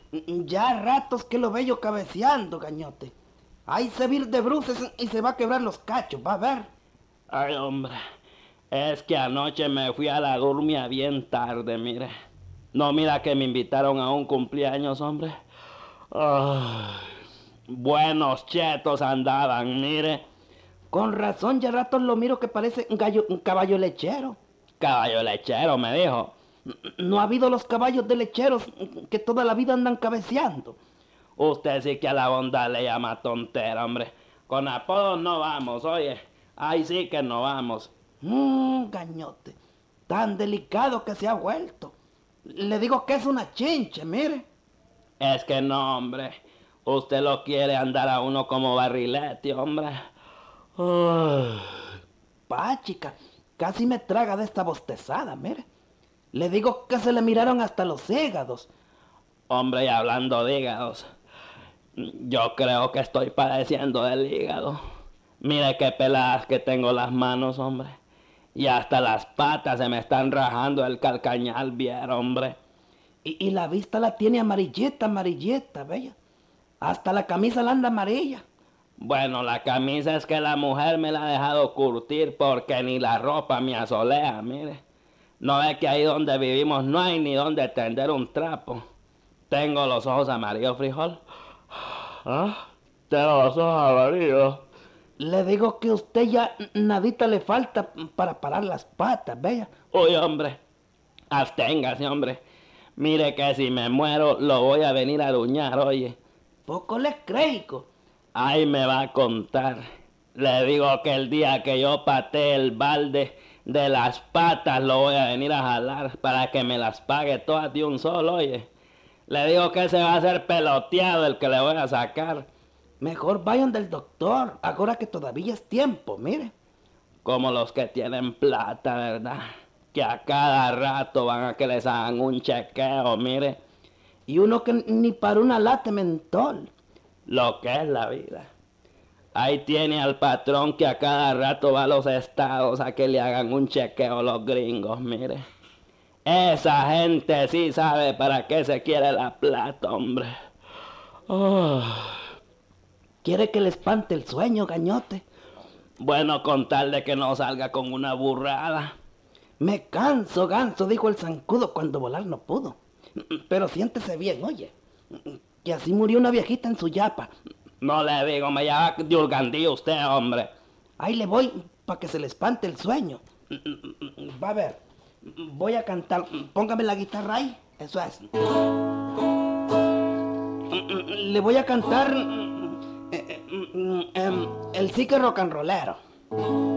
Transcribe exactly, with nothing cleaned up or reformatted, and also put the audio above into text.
Ya ratos que lo veo yo cabeceando, gañote. Ahí se vir de bruces y se va a quebrar los cachos, va a ver. Ay, hombre, es que anoche me fui a la durmia bien tarde, mire. No, mira que me invitaron a un cumpleaños, hombre. Ay, buenos chetos andaban, mire. Con razón, ya ratos lo miro que parece un, gallo, un caballo lechero. Caballo lechero, me dijo. No ha habido los caballos de lecheros que toda la vida andan cabeceando. Usted sí que a la bondad le llama tontera, hombre. Con apodos no vamos, oye. Ahí sí que no vamos. Mmm, gañote. Tan delicado que se ha vuelto. Le digo que es una chinche, mire. Es que no, hombre. Usted lo quiere andar a uno como barrilete, hombre. Uh, Pachica, casi me traga de esta bostezada, mire. Le digo que se le miraron hasta los hígados. Hombre, y hablando de hígados, yo creo que estoy padeciendo del hígado. Mire qué peladas que tengo las manos, hombre. Y hasta las patas se me están rajando el calcañal, bien, hombre. Y, y la vista la tiene amarilleta, amarilleta, bella. Hasta la camisa la anda amarilla. Bueno, la camisa es que la mujer me la ha dejado curtir porque ni la ropa me asolea, mire. No ve que ahí donde vivimos no hay ni donde tender un trapo. Tengo los ojos amarillos, frijol. ¿Ah? Tengo los ojos amarillos. Le digo que a usted ya nadita le falta para parar las patas, bella. Uy, hombre, absténgase, hombre. Mire que si me muero lo voy a venir a aruñar, oye. Poco le creo. Ahí me va a contar. Le digo que el día que yo patee el balde de las patas lo voy a venir a jalar para que me las pague todas de un solo, oye. Le digo que se va a hacer peloteado el que le voy a sacar. Mejor vayan del doctor, ahora que todavía es tiempo, mire. Como los que tienen plata, ¿verdad? Que a cada rato van a que les hagan un chequeo, mire. Y uno que ni para una lata de mentol. Lo que es la vida. Ahí tiene al patrón que a cada rato va a los estados a que le hagan un chequeo los gringos, mire. Esa gente sí sabe para qué se quiere la plata, hombre. Oh. ¿Quiere que le espante el sueño, gañote? Bueno, con tal de que no salga con una burrada. Me canso, ganso, dijo el zancudo cuando volar no pudo. Pero siéntese bien, oye. Que así murió una viejita en su yapa. No le digo, me llama de Urgandí usted, hombre. Ahí le voy para que se le espante el sueño. Va a ver, voy a cantar. Póngame la guitarra ahí, eso es. Le voy a cantar eh, eh, eh, el psique rock and rollero.